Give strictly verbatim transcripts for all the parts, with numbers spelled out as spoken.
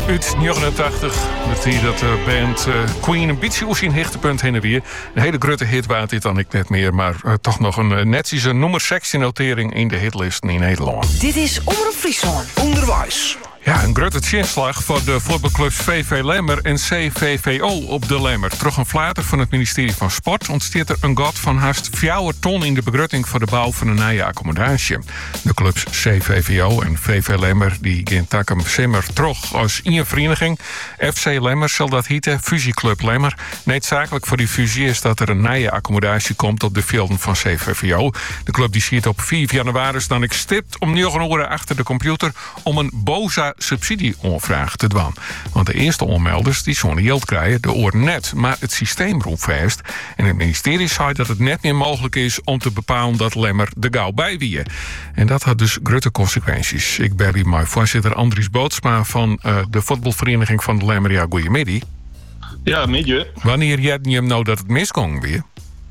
Uit negenentachtig, met die dat uh, band uh, Queen een beetje oes in hichtepunt heen en weer. Een hele grote hit waard dit dan ik net meer, maar uh, toch nog een uh, netjes nummer zestien notering in de hitlisten in Nederland. Dit is Omroep Friesland. Onderwijs. Ja, een grote chinslag voor de voetbalclubs V V Lemmer en C V V O op de Lemmer. Terug een flater van het ministerie van Sport ontsteert er een gat van haast vier ton in de begrutting voor de bouw van een nieuwe accommodatie. De clubs C V V O en V V Lemmer die gaan takken simmer terug als één vereniging. F C Lemmer zal dat heten, Fusieclub Lemmer. Noodzakelijk voor die fusie is dat er een nieuwe accommodatie komt op de velden van C V V O. De club die ziet op vier januari dan ik stipt om negen uur achter de computer om een boza subsidieonvraag te doen. Want de eerste onmelders die zo'n geld krijgen, de oren net. Maar het systeem roept vast. En het ministerie zei dat het net meer mogelijk is om te bepalen dat Lemmer de gauw bijwieën. En dat had dus grote consequenties. Ik ben hier mijn voorzitter Andries Bootsma van uh, de voetbalvereniging van de Lemmer. Ja, goeiemiddag. Ja, middag. Wanneer jij hem nou dat het misging weer?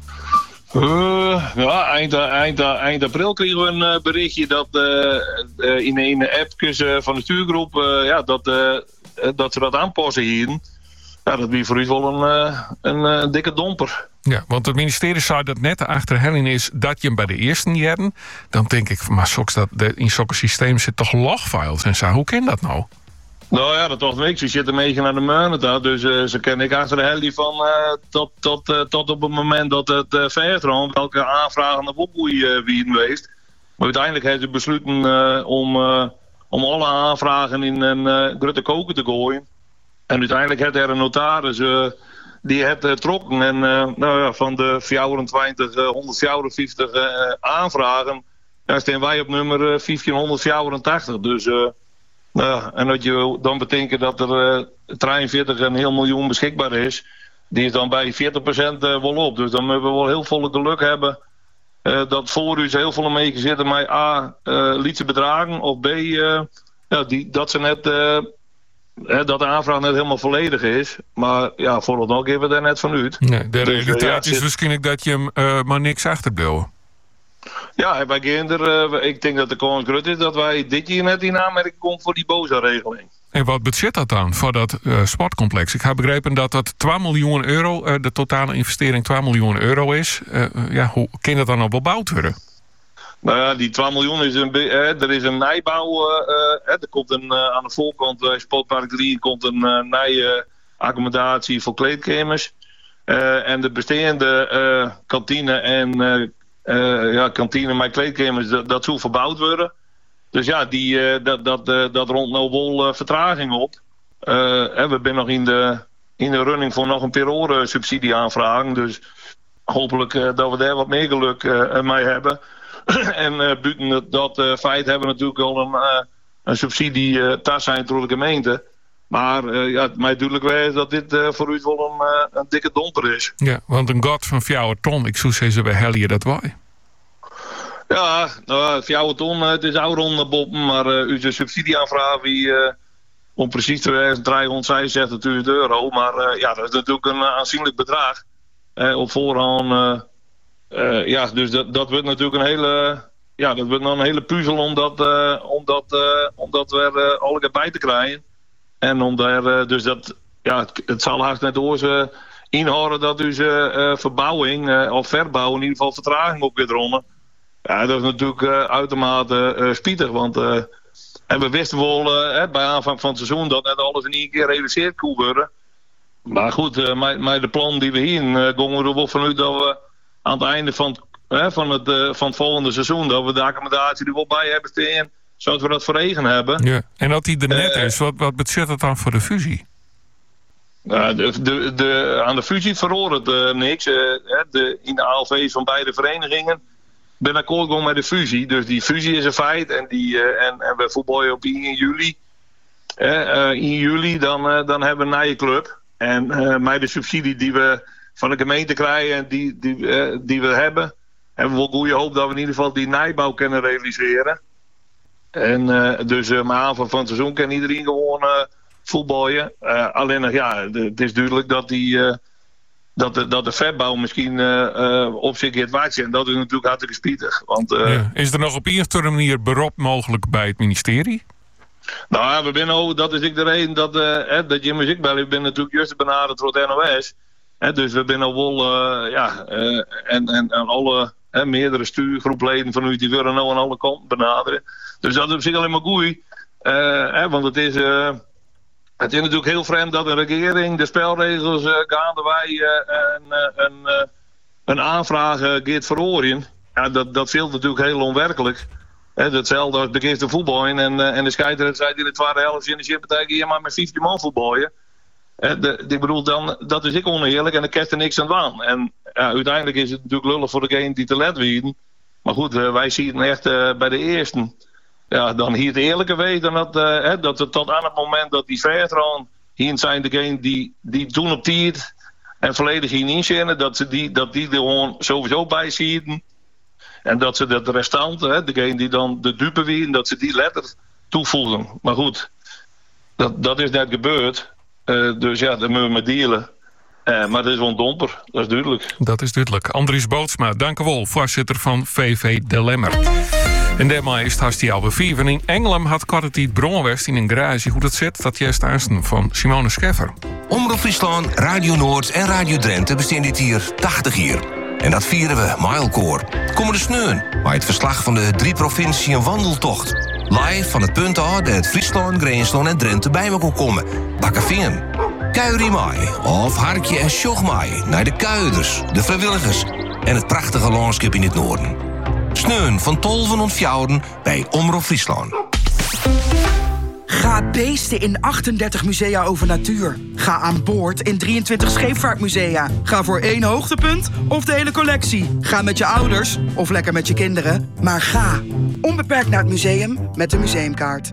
Uh, ja, eind, eind, eind april kregen we een uh, berichtje dat uh, uh, in een app uh, van de stuurgroep uh, ja, dat, uh, dat ze dat aanpassen hier. Ja, dat wie voor u wel een, uh, een, een dikke domper. Ja, want het ministerie zei dat net de achterhelling is dat je hem bij de eerste niet hebt. Dan denk ik, maar soks dat de, in zulke systemen zitten toch logfiles en zo. Hoe kan dat nou? Nou ja, dat was niks. Ze zitten mee naar de maand. Dus uh, ze kennen ik achter de hel van uh, tot, tot, uh, tot op het moment dat het uh, vertrouwen welke aanvragen naar opboei uh, wie geweest. Maar uiteindelijk hebben ze besloten uh, om, uh, om alle aanvragen in een uh, grote koker te gooien. En uiteindelijk heeft er een notaris uh, die het uh, trokken. En uh, nou ja, van de vierentwintig, uh, honderdvierenvijftig uh, aanvragen ja, staan wij op nummer uh, vijftienhonderdvierentachtig. Dus... Uh, Ja, en dat je dan betekent dat er uh, drieënveertig een heel miljoen beschikbaar is, die is dan bij veertig procent uh, wel op. Dus dan hebben we wel heel veel geluk hebben uh, dat voor u heel veel mee zitten met A, uh, lietse bedragen, of B, uh, ja, die, dat ze net, uh, uh, dat de aanvraag net helemaal volledig is. Maar ja, vooralsnog geven we daar net van uit. Nee, de realiteit dus, uh, ja, is waarschijnlijk dat je hem uh, maar niks achterblijft. Ja, wij gaan er, uh, ik denk dat de kans groot is dat wij dit jaar net in aanmerking komen voor die BOZA-regeling. En wat bezit dat dan voor dat uh, sportcomplex? Ik heb begrepen dat dat twee miljoen euro, uh, de totale investering twee miljoen euro is. Uh, uh, ja, hoe kan dat dan al bebouwd worden? Nou ja, die twee miljoen is een, eh, er is een nijbouw. Uh, eh, er komt een, uh, aan de voorkant bij Sportpark drie komt een uh, nij accommodatie voor kleedkamers. Uh, en de bestaande uh, kantine en uh, uh, ja, kantine met kleedkamers, dat, dat zou verbouwd worden. Dus ja, die, uh, dat, dat, uh, dat rond nou wel uh, vertraging op. Uh, we zijn nog in de, in de running voor nog een periode subsidie aanvragen. Dus hopelijk uh, dat we daar wat meer geluk uh, mee hebben. en uh, buiten dat uh, feit hebben we natuurlijk al een, uh, een subsidie uh, tas zijn door de gemeente. Maar uh, ja, het mij duidelijk is dat dit uh, voor u wel een, uh, een dikke domper is. Ja, want een gat van vier ton, ik zou zeggen bij Hellier dat wij. Ja, nou, vier ton, uh, het is oude ronde maar uh, uw subsidieaanvraag wie, uh, om precies te zijn driehonderdzesenzeventig euro. Maar uh, ja, dat is natuurlijk een uh, aanzienlijk bedrag. Uh, op voorhand, uh, uh, ja, dus dat, dat wordt natuurlijk een hele, ja, dat wordt nog een hele puzzel om dat, uh, om dat, uh, om dat weer uh, alle bij te krijgen. En om daar, uh, dus dat, ja, het, het zal haast net oorzaak inhouden dat dus uh, uh, verbouwing uh, of verbouw in ieder geval vertraging op weer dronnen. Ja, dat is natuurlijk uh, uitermate uh, spietig, want uh, en we wisten wel uh, bij aanvang van het seizoen dat net alles in één keer realiseerd kon worden. Maar goed, uh, met, met de plan die we hier uh, gingen we er wel vanuit dat we aan het einde van, uh, van, het, uh, van het volgende seizoen, dat we de accommodatie er wel bij hebben staan, zodat we dat voor regen hebben. Ja. En dat die er net uh, is, wat, wat betekent dat dan voor de fusie? Uh, de, de, de, aan de fusie verhoort het uh, niks. Uh, de, in de A L V's van beide verenigingen ben akkoord gewoon met de fusie. Dus die fusie is een feit. En, die, uh, en, en we voetballen op één juli. Uh, uh, één juli dan, uh, dan hebben we een nieuwe club. En uh, met de subsidie die we van de gemeente krijgen en die, die, uh, die we hebben, hebben we wel goede hoop dat we in ieder geval die nijbouw kunnen realiseren. En uh, dus uh, maar aanvang van het seizoen kan iedereen gewoon uh, voetballen. Uh, alleen nog, ja, de, het is duidelijk dat die... Uh, Dat de, dat de vetbouw misschien uh, uh, op zich het waard is. En dat is natuurlijk hartstikke spietig. Want, uh, ja. Is er nog op een of andere manier beroep mogelijk bij het ministerie? Nou ja, we zijn ook, dat is ik de reden dat, uh, hè, dat je muziek bellen. Ik ben natuurlijk juist benaderd door het N O S. Hè, dus we zijn al wel, uh, ja, uh, en, en, en alle hè, meerdere stuurgroepleden vanuit die willen nou aan alle kanten benaderen. Dus dat is op zich alleen maar goed. Uh, hè, want het is, uh, het is natuurlijk heel vreemd dat een regering de spelregels uh, gaandewij uh, een, een, een, een aanvraag uh, gaat verhoren. Ja, dat, dat viel natuurlijk heel onwerkelijk. He, hetzelfde als begint de voetbal en, uh, en de scheidsrechter zei in de tweede helft in de shit betekent je maar met vijftien man voetballen. He, de, ik bedoel, dan, dat is ik oneerlijk en dan krijgt er niks aan aan. En ja, uiteindelijk is het natuurlijk lullig voor degene die te let werden. Maar goed, uh, wij zien het echt uh, bij de eerste. Ja, dan hier het eerlijke weten dat, uh, he, dat het tot aan het moment dat die veertran hier zijn degene die, die doen op tijd en volledig hier inzien, dat ze die, dat die er gewoon sowieso bij zien. En dat ze dat restant, hè, degene die dan de dupe wie, dat ze die letter toevoegen. Maar goed, dat, dat is net gebeurd. Uh, dus ja, daar moeten we mee dealen. Uh, maar dat is wel een domper, dat is duidelijk. Dat is duidelijk. Andries Bootsma, dank u wel, voorzitter van V V De Lemmer. En daarmee is het hartstikke alweer vier. En in Engeland had korte tijd Bronwest in een garage. Hoe dat zit, dat juist aanstaan van Simone Scheffer. Omroep Friesland, Radio Noord en Radio Drenthe bestaan dit hier tachtig jaar. En dat vieren we Milecore. Komen de sneun bij het verslag van de drie provinciën wandeltocht. Live van het punt af dat het Friesland, Greensland en Drenthe bij me kon komen. Bakkeveen. Kuirie mij of harkje en sjog mij naar de kuiders, de vrijwilligers en het prachtige landschap in het noorden. Sneun van tolven en fjouwen bij Omroep Friesland. Ga beesten in achtendertig musea over natuur. Ga aan boord in drieëntwintig scheepvaartmusea. Ga voor één hoogtepunt of de hele collectie. Ga met je ouders of lekker met je kinderen. Maar ga onbeperkt naar het museum met de museumkaart.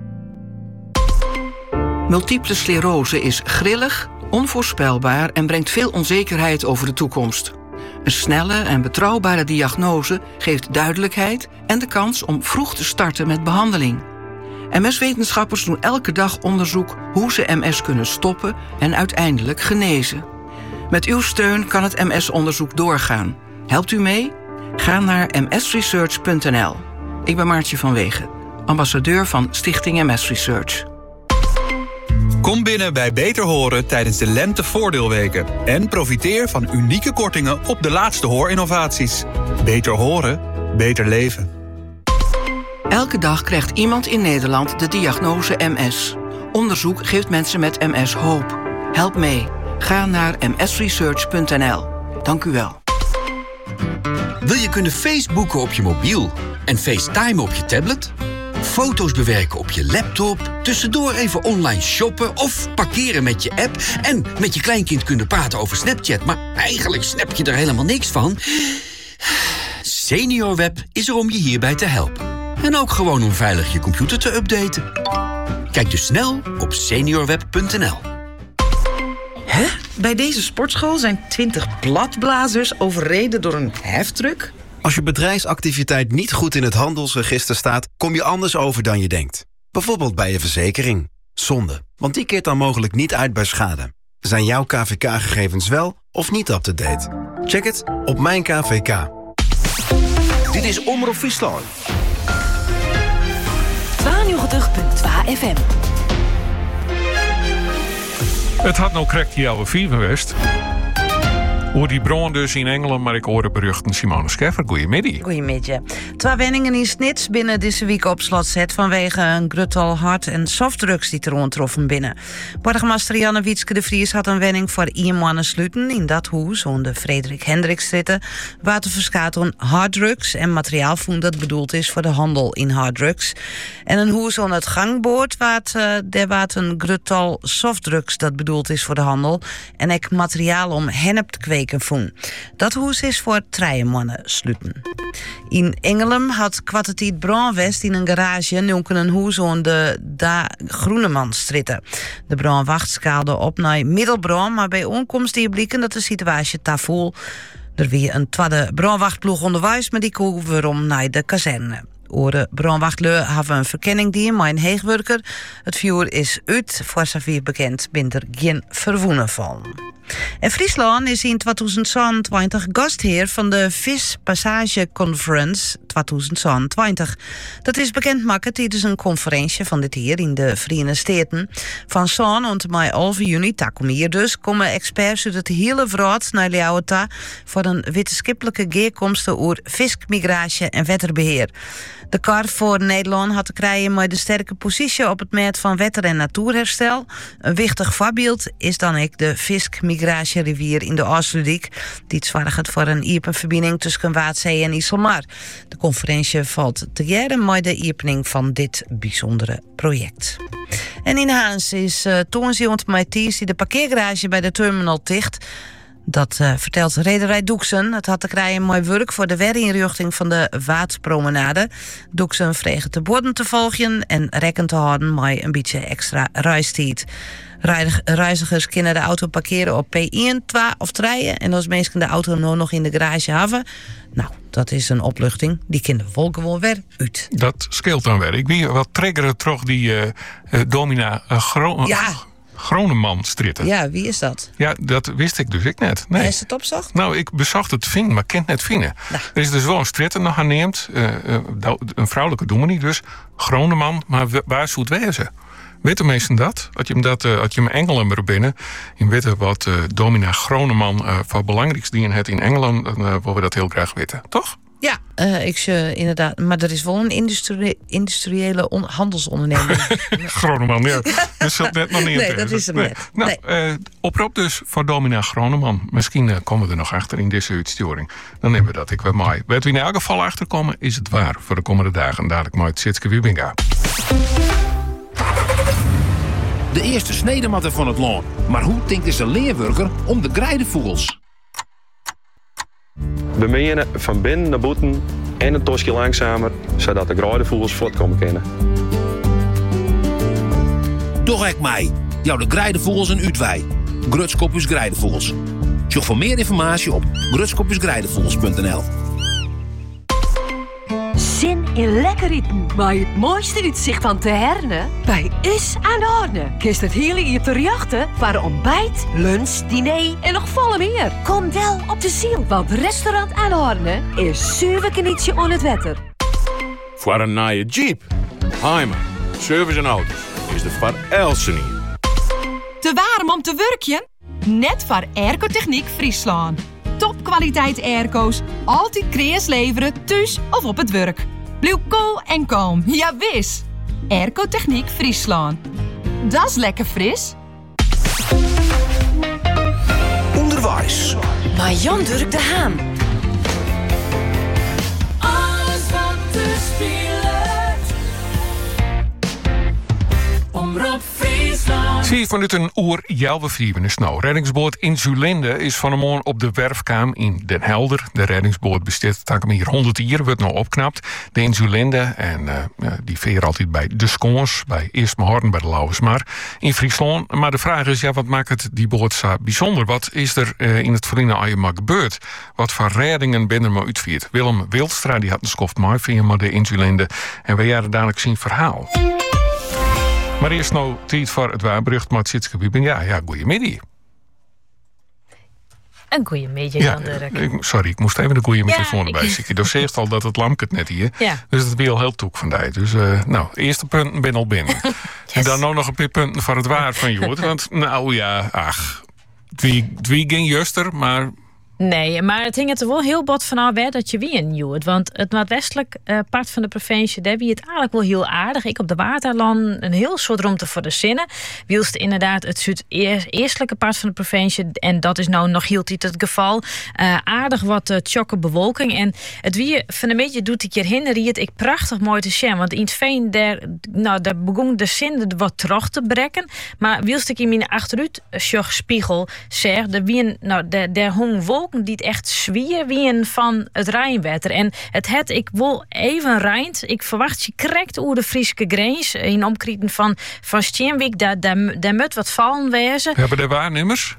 Multiple sclerose is grillig, onvoorspelbaar en brengt veel onzekerheid over de toekomst. Een snelle en betrouwbare diagnose geeft duidelijkheid en de kans om vroeg te starten met behandeling. M S-wetenschappers doen elke dag onderzoek hoe ze M S kunnen stoppen en uiteindelijk genezen. Met uw steun kan het M S-onderzoek doorgaan. Helpt u mee? Ga naar m s research punt n l. Ik ben Maartje van Wegen, ambassadeur van Stichting M S Research. Kom binnen bij Beter Horen tijdens de Lente-voordeelweken en profiteer van unieke kortingen op de laatste hoorinnovaties. Beter horen, beter leven. Elke dag krijgt iemand in Nederland de diagnose M S. Onderzoek geeft mensen met M S hoop. Help mee. Ga naar m s research punt n l. Dank u wel. Wil je kunnen Facebooken op je mobiel en FaceTime op je tablet? Foto's bewerken op je laptop, tussendoor even online shoppen of parkeren met je app en met je kleinkind kunnen praten over Snapchat, maar eigenlijk snap je er helemaal niks van? SeniorWeb is er om je hierbij te helpen. En ook gewoon om veilig je computer te updaten. Kijk dus snel op seniorweb punt n l. Hè? Bij deze sportschool zijn twintig bladblazers overreden door een heftruck? Als je bedrijfsactiviteit niet goed in het handelsregister staat, kom je anders over dan je denkt. Bijvoorbeeld bij je verzekering. Zonde, want die keert dan mogelijk niet uit bij schade. Zijn jouw K V K-gegevens wel of niet up-to-date? Check het op Mijn K V K. Dit is Omroep Friesland. tweeënnegentig punt twee F M. Het had nou correct hier alweer vier geweest. Hoe die bron dus in Engeland, maar ik hoorde berichten Simone Scheffer. Goedemiddag. Goedemiddag. Twee wenningen in Snits binnen deze week op slot zet vanwege een gruttal hard- en softdrugs die er rondtroffen binnen. Burgemeester Janne Wietske de Vries had een wenning voor één mannen sluiten in dat huis onder Frederik Hendrikstritten, waar te verskaat om harddrugs en materiaal vond dat bedoeld is voor de handel in harddrugs. En een huis onder het gangboord waar uh, er waard een gruttal softdrugs dat bedoeld is voor de handel en ook materiaal om hennep te kweken. Dat huis is voor drie mannen sluiten. In Engeland had kwartetiet brandwest in een garage nunken een huis aan de Da Groenemanstritten. De brandwacht skaalde op naar middelbrand, maar bij onkomst die blikken dat de situatie tafel. Er weer een tweede brandwachtploeg onderwijs, maar die konden weer om naar de kazerne. Oren brandwachtlui hebben een verkenning die maar een heegwerker. Het vuur is uit, voor zover bekend, bent er geen verwoenen van. En Friesland is in tweeduizend tweeëntwintig gastheer van de Vispassage Conference tweeduizend tweeëntwintig. Dat is bekendmaken tijdens een conferentie van dit jaar in de Verenigde Staten. Van zo'n en mei elf juni, daar komen hier dus, komen experts uit het hele wereld naar Leeuwarden voor een wetenschappelijke geerkomsten over vismigratie en waterbeheer. De kar voor Nederland had te krijgen met de sterke positie op het meet van water- en natuurherstel. Een wichtig voorbeeld is dan ook de vismigratierivier in de Oostludiek. Die zorgt voor een iepenverbinding tussen Waadzee en IJsselmar. De conferentie valt together met de opening van dit bijzondere project. En in Haans is uh, toonziend met Ties die de parkeergarage bij de terminal dicht. Dat uh, vertelt rederij Doeksen. Het had te krijgen mooi werk voor de werinrichting van de Waadpromenade. Doeksen vreeg de borden te volgen en rekken te houden met een beetje extra reistijd. Reizigers kunnen de auto parkeren op P één, twee of drie. En als mensen de auto nou nog in de garage hebben, nou, dat is een opluchting. Die kunnen we gewoon weer uit. Dat scheelt dan weer. Ik wie wat triggeren toch die uh, uh, domina uh, Gro- ja. Groneman stritten. Ja, wie is dat? Ja, dat wist ik dus ik net. Nee. Is het opzocht? Nou, ik bezocht het vinden, maar ik ken het net vinden. Nou. Er is dus wel een stritten nog aanneemt. Uh, uh, een vrouwelijke dominee dus. Groneman, maar waar zou het wezen? Weten mensen dat? Had je hem dat, uh, had je hem Engelen er binnen? Je weet wat uh, domina Groneman uh, van belangrijkste dingen het in Engeland, dan uh, willen we dat heel graag weten, toch? Ja, uh, ik uh, inderdaad. Maar er is wel een industrie- industriële on- handelsonderneming. Groneman, ja. Dus dat net nog niet. Nee, dat is hem nee. net. Nou, nee. uh, oproep dus voor domina Groneman. Misschien uh, komen we er nog achter in deze uitsturing. Dan hebben we dat ik weer mooi. Weet we in elk geval achterkomen, is het waar voor de komende dagen. Dadelijk mooi het Sitske Wiebinga. De eerste snedematten van het loon. Maar hoe denkt is de leerwerker om de grijdenvogels? We menen van binnen naar buiten en een tosje langzamer, zodat de grijdenvogels voortkomen kunnen. Doch ik mij. Jouw de grijdenvogels en uitwij. Grutskopjes Grijdenvogels. Zoek voor meer informatie op grutskopjes grijdenvogels punt n l. Zin in lekker eten, maar het mooiste uitzicht van Te Herne? Bij Is aan de Horne. Kist het hele hier te jachten voor ontbijt, lunch, diner en nog volle meer. Kom wel op de ziel, want restaurant aan de Horne is zeven knietje on het wetter. Voor een nieuwe Jeep, Heimer, service en auto's is de Van Elsen hier. Te warm om te werkjen? Net voor Airco-Techniek Friesland. Topkwaliteit airco's, altijd kreas leveren, thuis of op het werk. Blijf cool en kalm, ja wis. Airco-Techniek Friesland. Dat is lekker fris. Onderwijs. Maar Jan Durk de Haan. Alles wat te spelen. Omroep Friesland. Zie vanuit een oer jouw bevrieben snow. Reddingsboot Insulinde is van een morgen op de werfkaam in Den Helder. De reddingsboot bestaat tak hier honderd jaar, wordt nou opknapt. De Insulinde, en uh, die veer altijd bij de Skons, bij Eerstmehorden, bij de Lauwersmar in Friesland. Maar de vraag is, ja, wat maakt het die boot zo bijzonder? Wat is er uh, in het verleden al gebeurd? Wat voor reddingen binnen maar uitviert? Willem Wildstra die had een skoft mooi via maar de Insulinde. En wij jaren dadelijk zien verhaal. Maar eerst nou tijd voor het waarberucht met Sitske Wiebinga. Ja, ja, goeiemiddag. Een goeiemiddag, Jan Durk. Ik, sorry, ik moest even de goeie microfoon ja, erbij zitten. Je zegt al dat het lampje het net hier. Ja. Dus dat is al heel toek vandaag. Dus uh, nou, de eerste punten ben al binnen. Yes. En dan nog nog een paar punten voor het waar van Joert. Want nou ja, ach, twee ging juster, maar... Nee, maar het hing er wel heel bot vanaf hè, dat je wie in Joert. Want het noordwestelijk uh, part van de provincie, daar wie het eigenlijk wel heel aardig. Ik op de Waterland een heel soort ruimte voor de zinnen. Wielst inderdaad het zuideerstelijke part van de provincie. En dat is nou nog heel niet het geval. Uh, aardig wat uh, tjokke bewolking. En het wie van een beetje doet ik hierheen riet ik prachtig mooi te zien. Want in het veen, daar, nou, daar begon de zin wat terug te brekken. Maar wielst ik in mijn achteruit spiegel zeg, de wie nou, daar, daar hong wolken wolken die het echt zwier wien van het Rijnwetter. En het het, ik wil even rijnt. Ik verwacht je correct over de Frieske grens. In omkrieten van, van Steenwijk, daar, daar, daar moet wat vallen wezen. Hebben er waarnemers?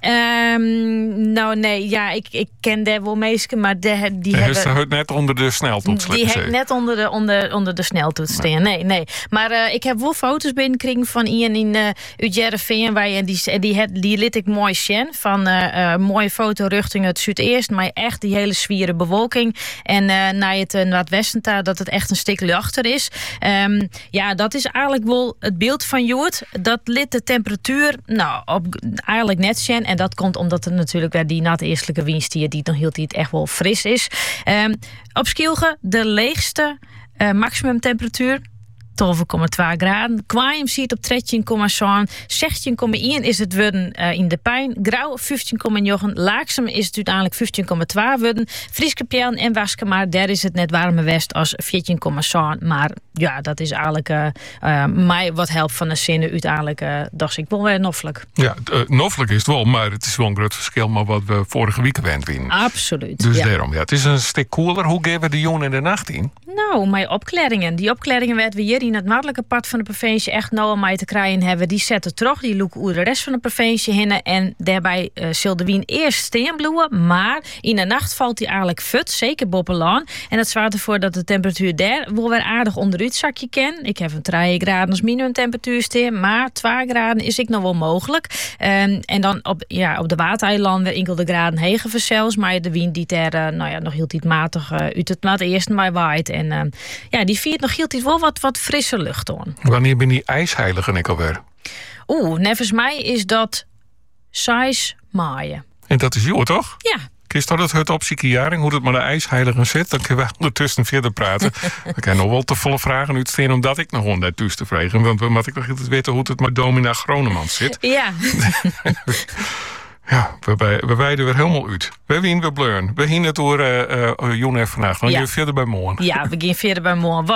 Um, nou nee, ja, ik, ik ken daar wel meesten, maar de, die Hij hebben... heeft net onder de sneltoets Die heeft net onder de, onder, onder de sneltoets staan. Nee, nee. Maar uh, ik heb wel foto's binnengekregen van Ian in uh, uit Jereveen, waar je die, die, die, die liet ik mooi zien. Van uh, uh, mooie foto richting het zuideerst, maar echt die hele zwiere bewolking. En uh, naar het uh, noordwesten daar, dat het echt een stukje achter is. Um, ja, dat is eigenlijk wel het beeld van Joert. Dat liet de temperatuur, nou, op, eigenlijk net zien. En dat komt omdat er natuurlijk weer die natte eerstelijke winstier die nog heel die het echt wel fris is. Um, op Skilge de leegste uh, maximumtemperatuur. twaalf komma twee graden. Kwaaium ziet op dertien komma zeven. zestien komma één is het worden uh, in de Pijn. Grauw vijftien komma negen. Laaksem is het uiteindelijk vijftien komma twee worden. Frieske Pjellen en Waskemaar, daar is het net warme west als veertien komma zeven. Maar ja, dat is eigenlijk uh, uh, mij wat helpt van de zinnen uiteindelijk. Uh, dat is ik wel weer noffelijk. Ja, uh, noffelijk is het wel, maar het is wel een groot verschil met wat we vorige week gewend winnen. Absoluut. Dus ja. daarom, ja, het is een stuk koeler. Hoe geven we de jongen in de nacht in? Nou, mijn opklaringen. Die opklaringen werden we hier in het noordelijke part van de provincie echt nou aan mij te krijgen hebben. Die zetten terug, die loeken over de rest van de provincie heen. En daarbij uh, zal de wien eerst steenbloeien, maar in de nacht valt die eigenlijk fut, zeker Boppelaan. En dat zorgt ervoor dat de temperatuur daar wel weer aardig onderuit zakje ken. Ik heb een drie graden als minimumtemperatuur staan, maar twee graden is ik nog wel mogelijk. Um, en dan op, ja, op de Watereilanden weer enkele graden hegen zelfs, maar de wind die daar uh, nou ja, nog heel iets matig uh, uit het maat eerst maar waait. En uh, ja, die viert nog heel iets wel wat, wat frisse lucht aan. Wanneer ben die ijsheiligen ik alweer? Oeh, nevens mij is dat zes maaien. En dat is jou, toch? Ja. Is dat het het op Jaring, hoe het met de ijsheiligen zit? Dan kunnen we ondertussen verder praten. Ik heb nog wel te volle vragen uitsteken, omdat ik nog honderd thuis te vragen. Want dan moet ik nog even weten hoe het met Domina Groneman zit. Ja. Ja, we, we wijden weer helemaal uit. We winnen we bleuren. We gaan het door uh, uh, Joen en vandaag. Dan ja. je verder bij morgen. Ja, we gaan verder bij morgen.